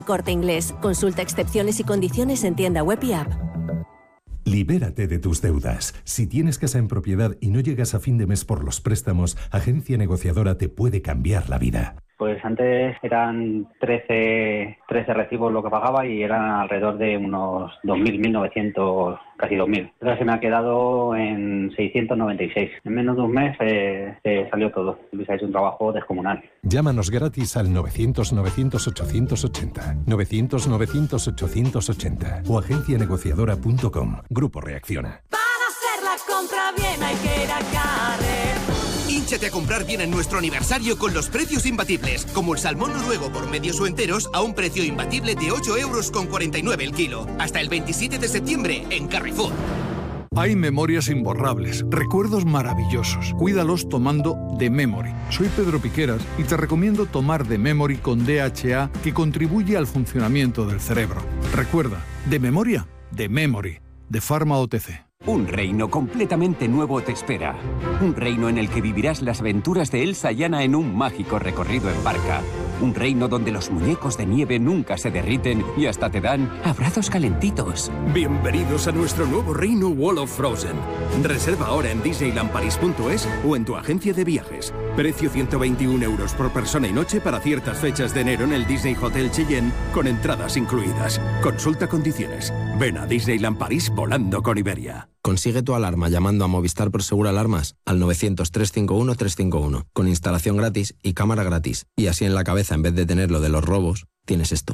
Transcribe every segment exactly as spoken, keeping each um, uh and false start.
Corte Inglés. Consulta excepciones y condiciones en tienda web y app. Libérate de tus deudas. Si tienes casa en propiedad y no llegas a fin de mes por los préstamos, Agencia Negociadora te puede cambiar la vida. Pues antes eran trece, trece recibos lo que pagaba y eran alrededor de unos dos mil, mil novecientos, casi dos mil. Ahora se me ha quedado en seiscientos noventa y seis. En menos de un mes eh, eh, salió todo. Luis ha hecho un trabajo descomunal. Llámanos gratis al novecientos, novecientos, ochocientos ochenta, novecientos, novecientos, ochocientos ochenta o agencia negociadora punto com. Grupo Reacciona. Para hacer la compra bien hay que ir a Carrer. Hínchate a comprar bien en nuestro aniversario con los precios imbatibles, como el salmón noruego por medios o enteros a un precio imbatible de ocho euros con cuarenta y nueve el kilo. Hasta el veintisiete de septiembre en Carrefour. Hay memorias imborrables, recuerdos maravillosos. Cuídalos tomando The Memory. Soy Pedro Piqueras y te recomiendo tomar The Memory con D H A, que contribuye al funcionamiento del cerebro. Recuerda, de memoria, The Memory, de Pharma O T C. Un reino completamente nuevo te espera. Un reino en el que vivirás las aventuras de Elsa y Anna en un mágico recorrido en barca. Un reino donde los muñecos de nieve nunca se derriten y hasta te dan abrazos calentitos. Bienvenidos a nuestro nuevo reino Wall of Frozen. Reserva ahora en disneyland paris punto es o en tu agencia de viajes. Precio ciento veintiún euros por persona y noche para ciertas fechas de enero en el Disney Hotel Cheyenne, con entradas incluidas. Consulta condiciones. Ven a Disneyland París volando con Iberia. Consigue tu alarma llamando a Movistar Prosegur Alarmas al novecientos, trescientos cincuenta y uno, trescientos cincuenta y uno, con instalación gratis y cámara gratis. Y así en la cabeza, en vez de tener lo de los robos, tienes esto.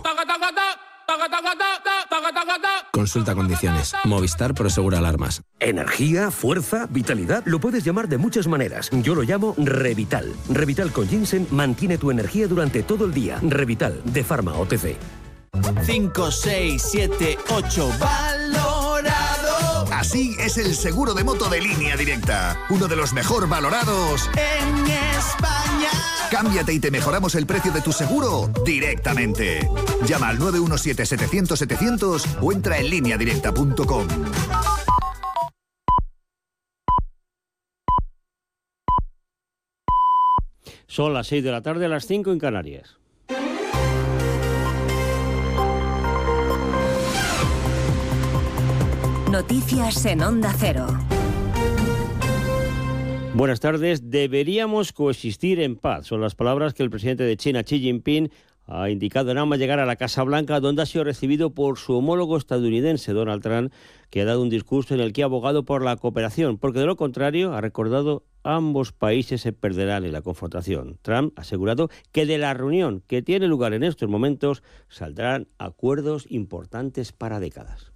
Consulta condiciones. Movistar Prosegur Alarmas. Energía, fuerza, vitalidad, lo puedes llamar de muchas maneras. Yo lo llamo Revital. Revital con ginseng mantiene tu energía durante todo el día. Revital, de Pharma O T C. cinco, seis, siete, ocho, valorado. Así es el seguro de moto de Línea Directa. Uno de los mejor valorados en España. Cámbiate y te mejoramos el precio de tu seguro directamente. Llama al nueve uno siete, setecientos, setecientos o entra en línea directa punto com. Son las seis de la tarde, a las cinco en Canarias. Noticias en Onda Cero. Buenas tardes. Deberíamos coexistir en paz. Son las palabras que el presidente de China, Xi Jinping, ha indicado nada más llegar a la Casa Blanca, donde ha sido recibido por su homólogo estadounidense, Donald Trump, que ha dado un discurso en el que ha abogado por la cooperación, porque de lo contrario, ha recordado, ambos países se perderán en la confrontación. Trump ha asegurado que de la reunión que tiene lugar en estos momentos saldrán acuerdos importantes para décadas.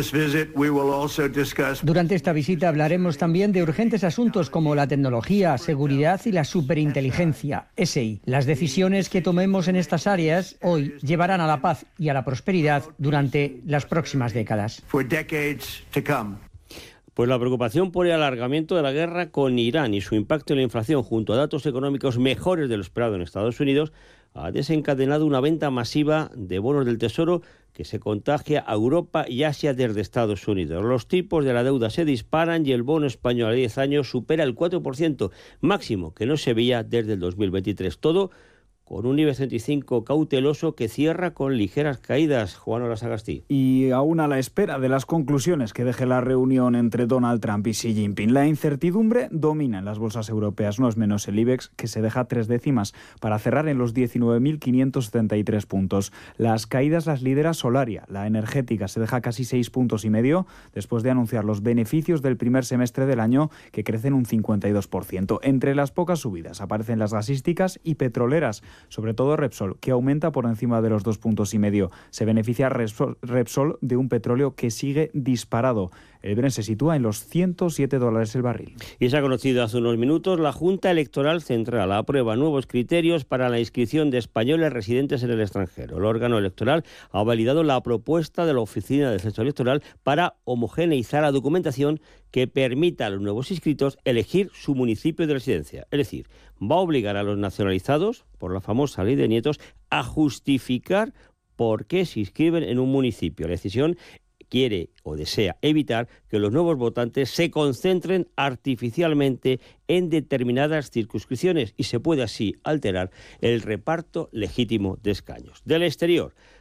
Durante esta visita hablaremos también de urgentes asuntos como la tecnología, seguridad y la superinteligencia, S I. Las decisiones que tomemos en estas áreas hoy llevarán a la paz y a la prosperidad durante las próximas décadas. Pues la preocupación por el alargamiento de la guerra con Irán y su impacto en la inflación, junto a datos económicos mejores de lo esperado en Estados Unidos, ha desencadenado una venta masiva de bonos del Tesoro que se contagia a Europa y Asia desde Estados Unidos. Los tipos de la deuda se disparan y el bono español a diez años supera el cuatro por ciento, máximo que no se veía desde el dos mil veintitrés. Todo con un IBEX treinta y cinco cauteloso que cierra con ligeras caídas. Juan Oras Agastí. Y aún a la espera de las conclusiones que deje la reunión entre Donald Trump y Xi Jinping, la incertidumbre domina en las bolsas europeas, no es menos el IBEX, que se deja tres décimas para cerrar en los diecinueve mil quinientos setenta y tres puntos. Las caídas las lidera Solaria, la energética se deja casi seis puntos y medio después de anunciar los beneficios del primer semestre del año, que crecen un cincuenta y dos por ciento. Entre las pocas subidas aparecen las gasísticas y petroleras, sobre todo Repsol, que aumenta por encima de los dos puntos y medio. Se beneficia Repsol, Repsol de un petróleo que sigue disparado. El Brent se sitúa en los ciento siete dólares el barril. Y se ha conocido hace unos minutos, la Junta Electoral Central aprueba nuevos criterios para la inscripción de españoles residentes en el extranjero. El órgano electoral ha validado la propuesta de la Oficina del Censo Electoral para homogeneizar la documentación que permita a los nuevos inscritos elegir su municipio de residencia. Es decir, va a obligar a los nacionalizados, por la famosa ley de nietos, a justificar por qué se inscriben en un municipio. La decisión quiere o desea evitar que los nuevos votantes se concentren artificialmente en determinadas circunscripciones y se puede así alterar el reparto legítimo de escaños. Del exterior,